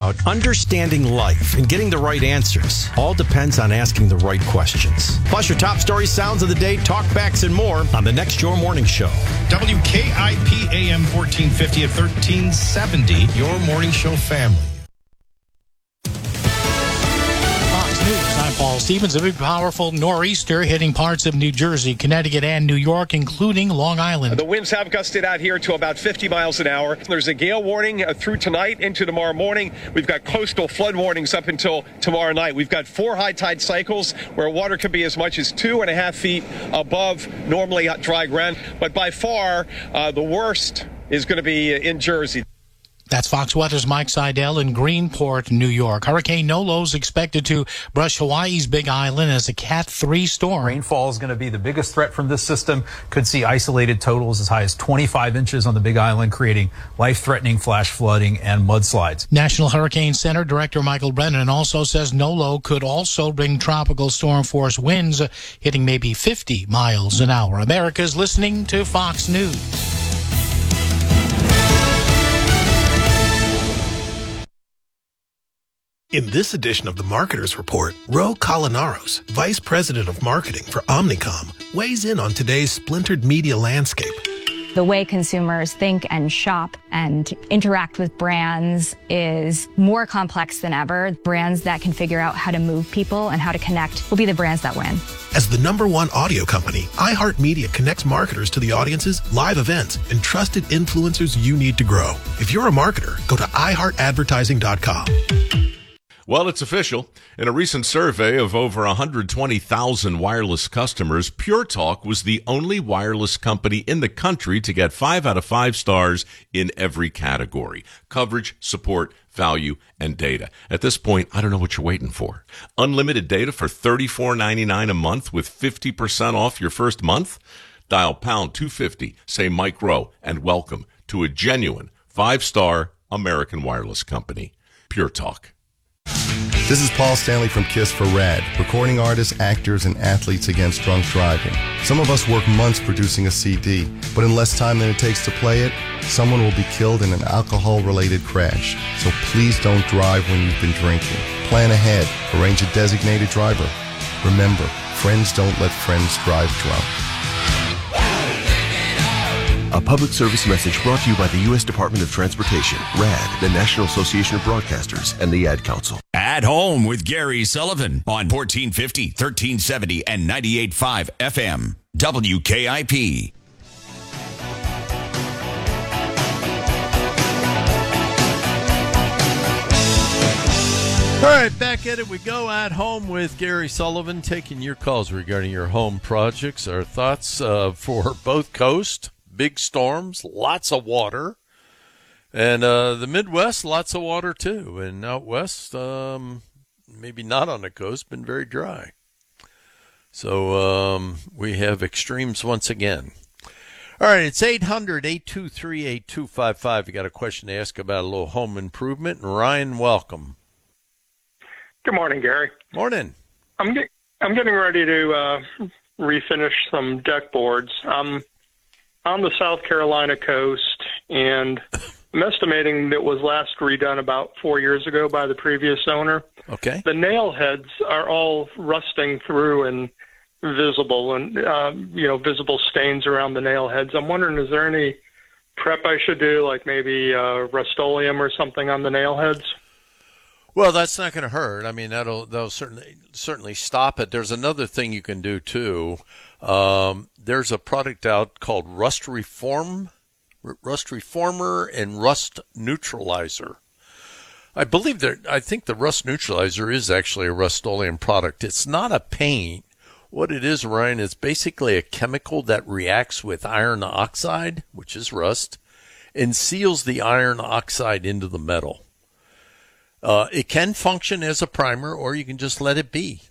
about understanding life and getting the right answers all depends on asking the right questions. Plus your top stories, sounds of the day, talkbacks, and more on the Next Your Morning Show. WKIP AM 1450 at 1370, your morning show family. I'm Paul Stevens. A big, powerful nor'easter hitting parts of New Jersey, Connecticut, and New York, including Long Island. The winds have gusted out here to about 50 miles an hour. There's a gale warning through tonight into tomorrow morning. We've got coastal flood warnings up until tomorrow night. We've got 4 high tide cycles where water could be as much as 2.5 feet above normally dry ground. But by far, the worst is going to be in Jersey. That's Fox Weather's Mike Seidel in Greenport, New York. Hurricane Nolo is expected to brush Hawaii's Big Island as a Cat 3 storm. Rainfall is going to be the biggest threat from this system. Could see isolated totals as high as 25 inches on the Big Island, creating life-threatening flash flooding and mudslides. National Hurricane Center Director Michael Brennan also says Nolo could also bring tropical storm force winds hitting maybe 50 miles an hour. America's listening to Fox News. In this edition of the Marketer's Report, Ro Colinaros, Vice President of Marketing for Omnicom, weighs in on today's splintered media landscape. The way consumers think and shop and interact with brands is more complex than ever. Brands that can figure out how to move people and how to connect will be the brands that win. As the #1 audio company, iHeartMedia connects marketers to the audiences, live events, and trusted influencers you need to grow. If you're a marketer, go to iHeartAdvertising.com. Well, it's official. In a recent survey of over 120,000 wireless customers, Pure Talk was the only wireless company in the country to get 5 out of 5 stars in every category: coverage, support, value, and data. At this point, I don't know what you're waiting for. Unlimited data for $34.99 a month with 50% off your first month? Dial pound 250, say Mike Rowe, and welcome to a genuine 5-star American wireless company. Pure Talk. This is Paul Stanley from KISS for RAD, recording artists, actors, and athletes against drunk driving. Some of us work months producing a CD, but in less time than it takes to play it, someone will be killed in an alcohol-related crash. So please don't drive when you've been drinking. Plan ahead. Arrange a designated driver. Remember, friends don't let friends drive drunk. A public service message brought to you by the U.S. Department of Transportation, RAD, the National Association of Broadcasters, and the Ad Council. At Home with Gary Sullivan on 1450, 1370, and 98.5 FM, WKIP. All right, back at it we go. At Home with Gary Sullivan, taking your calls regarding your home projects. Our thoughts for both coasts. Big storms, lots of water, and the Midwest, lots of water too. And out west, maybe not on the coast, been very dry. So we have extremes once again. All right, it's 800-823-8255. You got a question to ask about a little home improvement. And Ryan, welcome. Good morning, Gary. Morning. I'm getting ready to refinish some deck boards. On the South Carolina coast, and I'm estimating that was last redone about 4 years ago by the previous owner. Okay. The nail heads are all rusting through and visible, and visible stains around the nail heads. I'm wondering, is there any prep I should do, like maybe Rust-Oleum or something on the nail heads? Well, that's not going to hurt. I mean, that'll certainly stop it. There's another thing you can do too. There's a product out called Rust Reformer and Rust Neutralizer. I think the Rust Neutralizer is actually a Rust-Oleum product. It's not a paint. What it is, Ryan, is basically a chemical that reacts with iron oxide, which is rust, and seals the iron oxide into the metal. It can function as a primer, or you can just let it be.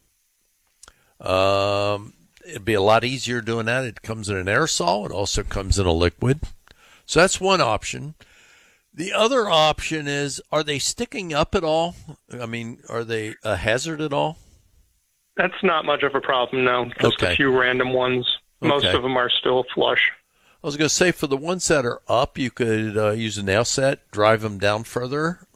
It'd be a lot easier doing that. It comes in an aerosol. It also comes in a liquid. So that's one option. The other option is, are they sticking up at all? I mean, are they a hazard at all? That's not much of a problem, no. Just a few random ones. Most of them are still flush. I was going to say, for the ones that are up, you could use a nail set, drive them down further,